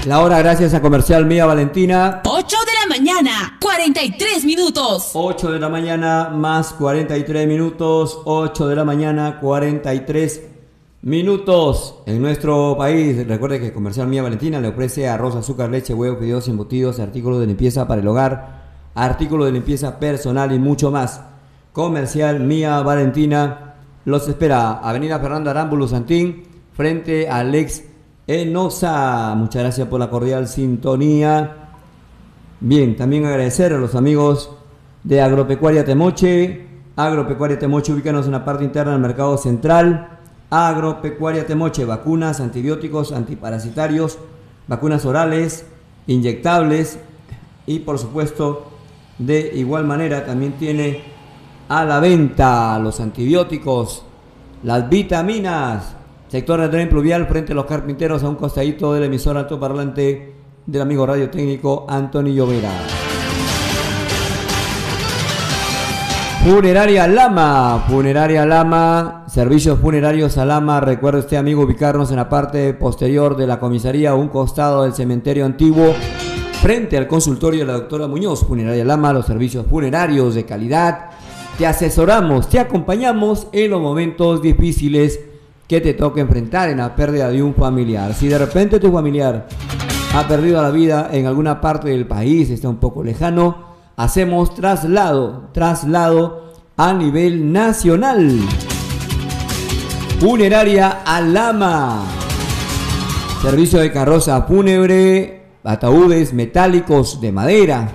La hora gracias a Comercial Mía Valentina. 8 de la mañana, 43 minutos. 8 de la mañana más 43 minutos. 8 de la mañana, 43 minutos. En nuestro país, recuerde que Comercial Mía Valentina le ofrece arroz, azúcar, leche, huevos, fideos, embutidos, artículos de limpieza para el hogar, artículos de limpieza personal y mucho más. Comercial Mía Valentina los espera. Avenida Fernando Arámbulo Santín, frente al ex Enosa. Muchas gracias por la cordial sintonía. Bien, también agradecer a los amigos de Agropecuaria Temoche. Agropecuaria Temoche, ubícanos en la parte interna del mercado central. Agropecuaria Temoche, vacunas, antibióticos, antiparasitarios, vacunas orales, inyectables y por supuesto de igual manera también tiene a la venta los antibióticos, las vitaminas. Sector de tren pluvial frente a los carpinteros, a un costadito del emisor altoparlante del amigo radio técnico Antonio Llovera. Funeraria Lama, servicios funerarios a Lama. Recuerde usted, amigo, ubicarnos en la parte posterior de la comisaría, a un costado del cementerio antiguo, frente al consultorio de la doctora Muñoz. Funeraria Lama, los servicios funerarios de calidad. Te asesoramos, te acompañamos en los momentos difíciles que te toca enfrentar en la pérdida de un familiar. Si de repente tu familiar ha perdido la vida en alguna parte del país, está un poco lejano, hacemos traslado a nivel nacional. Funeraria Alama, servicio de carroza fúnebre, ataúdes metálicos de madera,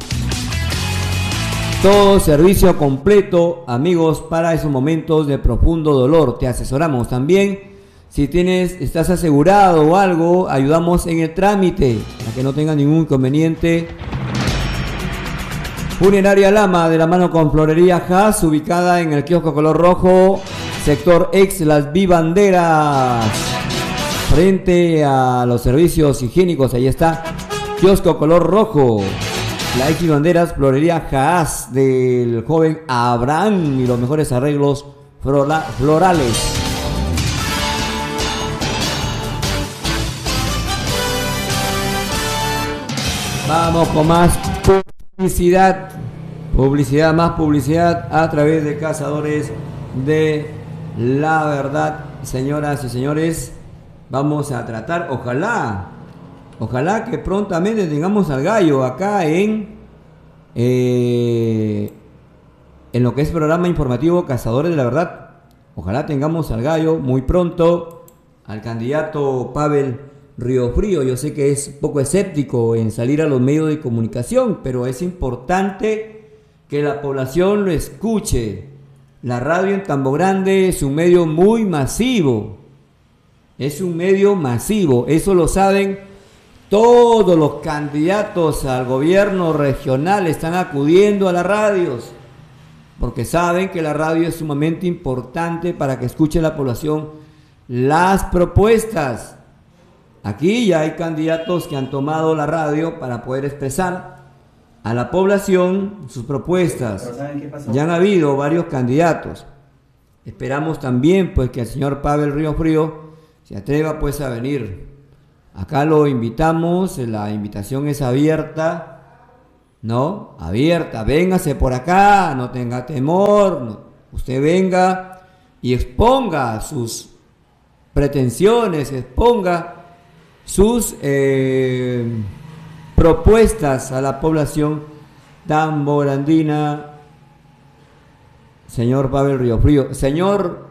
todo servicio completo, amigos, para esos momentos de profundo dolor. Te asesoramos también. Si estás asegurado o algo, ayudamos en el trámite para que no tenga ningún inconveniente. Funeraria Lama, de la mano con Florería Haas, ubicada en el kiosco color rojo, sector ex Las Vivanderas, frente a los servicios higiénicos. Ahí está, kiosco color rojo, la ex Vivanderas, Florería Haas, del joven Abraham y los mejores arreglos florales. Vamos con más publicidad, más publicidad a través de Cazadores de la Verdad. Señoras y señores, vamos a tratar, ojalá que prontamente tengamos al gallo acá en lo que es programa informativo Cazadores de la Verdad. Ojalá tengamos al gallo muy pronto, al candidato Pavel Riofrío. Yo sé que es poco escéptico en salir a los medios de comunicación, pero es importante que la población lo escuche. La radio en Tambo Grande es un medio muy masivo. Es un medio masivo. Eso lo saben todos los candidatos al gobierno regional. Están acudiendo a las radios porque saben que la radio es sumamente importante para que escuche la población las propuestas. Aquí ya hay candidatos que han tomado la radio para poder expresar a la población sus propuestas. Pero ¿saben qué pasó? Ya han habido varios candidatos. Esperamos también pues que el señor Pavel Riofrío se atreva pues a venir. Acá lo invitamos, la invitación es abierta, ¿no? Abierta, véngase por acá, no tenga temor, no. Usted venga y exponga sus pretensiones, exponga sus propuestas a la población tamborandina. Señor Pavel Riofrío, señor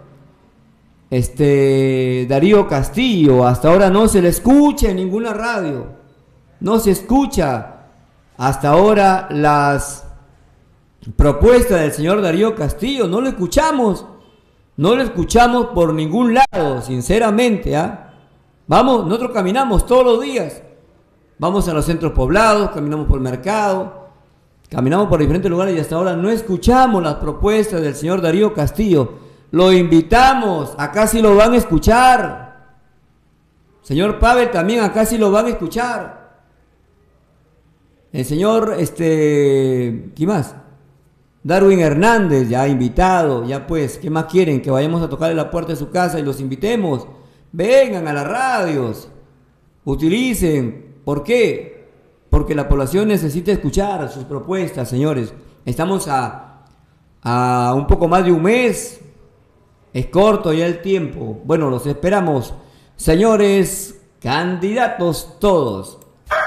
Darío Castillo, hasta ahora no se le escucha en ninguna radio, no se escucha hasta ahora las propuestas del señor Darío Castillo, no lo escuchamos por ningún lado, sinceramente, Vamos, nosotros caminamos todos los días, vamos a los centros poblados, caminamos por el mercado, caminamos por diferentes lugares y hasta ahora no escuchamos las propuestas del señor Darío Castillo. Lo invitamos, acá sí lo van a escuchar. Señor Pavel, también acá sí lo van a escuchar. El señor, ¿quién más? Darwin Hernández, ya invitado, ya pues, ¿qué más quieren? Que vayamos a tocarle la puerta de su casa y los invitemos. Vengan a las radios, utilicen ¿Por qué? Porque la población necesita escuchar sus propuestas, señores. Estamos a un poco más de un mes. Es corto ya el tiempo. Bueno, los esperamos. Señores, candidatos todos.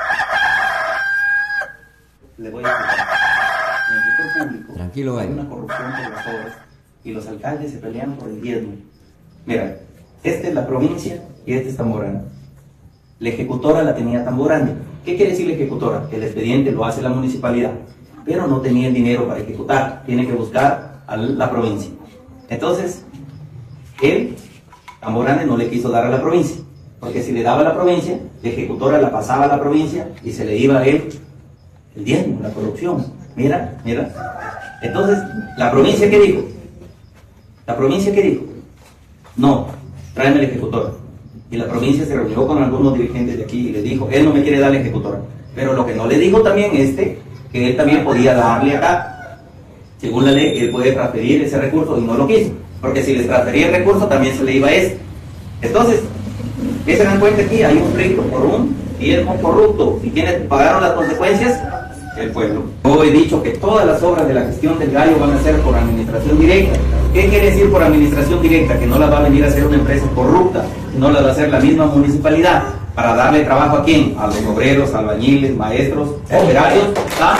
Le voy a explicar. En el sector público Tranquilo, hay Gallo. una corrupción por las obras y los alcaldes se pelean por el diezmo. Mira, esta es la provincia y este es Tamborrán. La ejecutora la tenía Tamborrán. ¿Qué quiere decir la ejecutora? Que el expediente lo hace la municipalidad, pero no tenía el dinero para ejecutar. Tiene que buscar a la provincia. Entonces, él, Tamborrán, no le quiso dar a la provincia, porque si le daba a la provincia, la ejecutora la pasaba a la provincia y se le iba a él el diezmo, la corrupción. Mira, mira. Entonces, ¿la provincia qué dijo? ¿La provincia qué dijo? No, tráeme el ejecutor. Y la provincia se reunió con algunos dirigentes de aquí y le dijo, él no me quiere dar la ejecutora. Pero lo que no le dijo también que él también podía darle acá. Según la ley, él puede transferir ese recurso y no lo quiso. Porque si les transfería el recurso, también se le iba a este. Entonces, ¿qué se dan cuenta aquí? Hay un pleito por un diezmo corrupto. ¿Y quiénes pagaron las consecuencias? El pueblo. Yo he dicho que todas las obras de la gestión del Gallo van a ser por administración directa. ¿Qué quiere decir por administración directa? Que no las va a venir a hacer una empresa corrupta, no las va a hacer la misma municipalidad. ¿Para darle trabajo a quién? A los obreros, albañiles, maestros, operarios.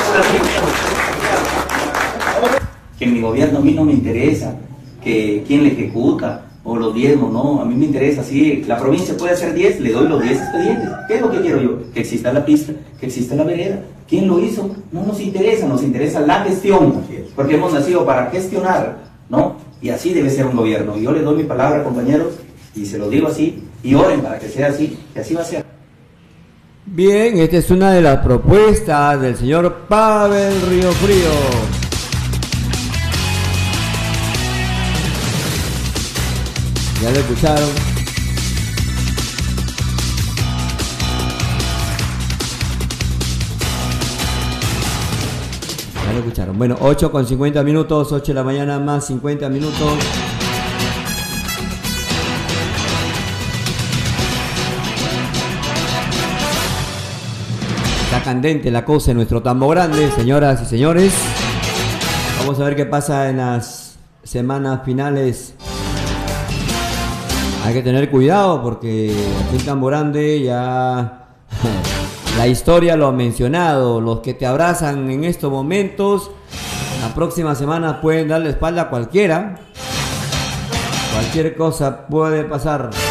Que en mi gobierno a mí no me interesa que quién le ejecuta o los diezmos, no, a mí me interesa, si la provincia puede hacer 10, le doy los 10 expedientes. ¿Qué es lo que quiero yo? Que exista la pista, que exista la vereda. ¿Quién lo hizo? No nos interesa la gestión, porque hemos nacido para gestionar, ¿no? Y así debe ser un gobierno. Y yo les doy mi palabra, compañeros, y se lo digo así, y oren para que sea así, que así va a ser. Bien, esta es una de las propuestas del señor Pavel Riofrío. Ya lo escucharon. Ya lo escucharon. Bueno, 8 con 50 minutos, 8 de la mañana más 50 minutos. Está candente la cosa en nuestro Tambo Grande, señoras y señores. Vamos a ver qué pasa en las semanas finales. Hay que tener cuidado porque aquí en Tambo Grande ya la historia lo ha mencionado. Los que te abrazan en estos momentos, la próxima semana pueden darle espalda a cualquiera. Cualquier cosa puede pasar.